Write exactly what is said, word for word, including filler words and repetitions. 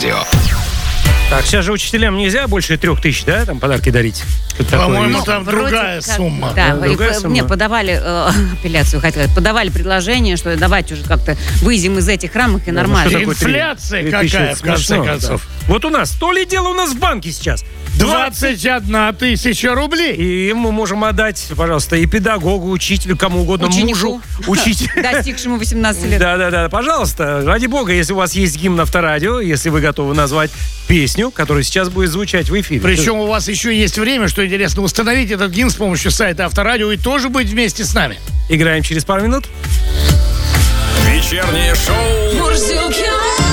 Так, сейчас же учителям нельзя больше трех тысяч, да, там подарки дарить? По-моему, Ну, там другая как, сумма. Да, да, другая и, сумма. Мне подавали э, апелляцию, хотела сказать, подавали предложение, что давайте уже как-то выйдем из этих рамок и нормально. что такое Инфляция три- три какая, тысячи? в конце Смешно, концов. да. Вот у нас, то ли дело у нас в банке сейчас. двадцать одна тысяча рублей. И мы можем отдать, пожалуйста, и педагогу, учителю, кому угодно, Ученику. мужу, учителю. Достигшему восемнадцати лет. Да-да-да, пожалуйста, ради бога, если у вас есть гимн Авторадио, если вы готовы назвать песню, которая сейчас будет звучать в эфире. Причем у вас еще есть время, что интересно, установить этот гимн с помощью сайта Авторадио и тоже быть вместе с нами. Играем через пару минут. Вечернее шоу. Мурзилки.